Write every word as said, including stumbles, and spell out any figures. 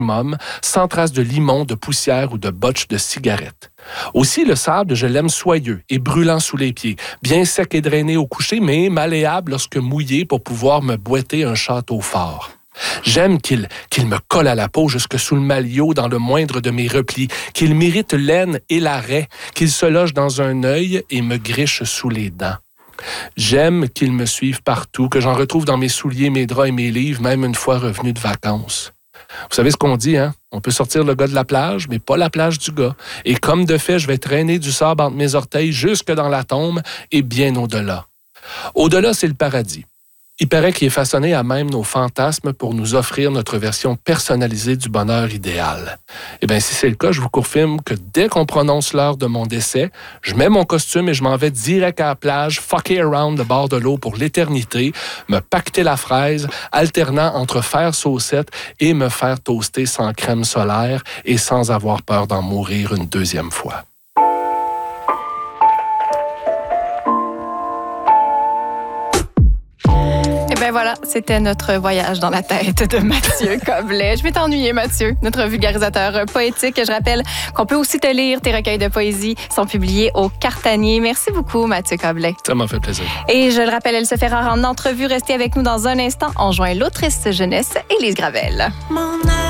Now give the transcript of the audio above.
maximum, sans trace de limon, de poussière ou de botche de cigarette. Aussi, le sable, je l'aime soyeux et brûlant sous les pieds, bien sec et drainé au coucher, mais malléable lorsque mouillé pour pouvoir me boîter un château fort. J'aime qu'il, qu'il me colle à la peau jusque sous le malio dans le moindre de mes replis, qu'il mérite l'aine et l'arrêt, qu'il se loge dans un œil et me griche sous les dents. J'aime qu'il me suive partout, que j'en retrouve dans mes souliers, mes draps et mes livres, même une fois revenu de vacances. Vous savez ce qu'on dit, hein? On peut sortir le gars de la plage, mais pas la plage du gars. Et comme de fait, je vais traîner du sable entre mes orteils jusque dans la tombe et bien au-delà. Au-delà, c'est le paradis. Il paraît qu'il est façonné à même nos fantasmes pour nous offrir notre version personnalisée du bonheur idéal. Eh bien, si c'est le cas, je vous confirme que dès qu'on prononce l'heure de mon décès, je mets mon costume et je m'en vais direct à la plage, fucker around le bord de l'eau pour l'éternité, me pacter la fraise, alternant entre faire saucette et me faire toaster sans crème solaire et sans avoir peur d'en mourir une deuxième fois. Ben voilà, c'était notre voyage dans la tête de Mathieu Koblet. Je vais t'ennuyer, Mathieu, notre vulgarisateur poétique. Je rappelle qu'on peut aussi te lire. Tes recueils de poésie sont publiés au Cartanier. Merci beaucoup, Mathieu Koblet. Ça m'a fait plaisir. Et je le rappelle, elle se fait rare en entrevue. Restez avec nous dans un instant. On joint l'autrice jeunesse, Élise Gravel. Mon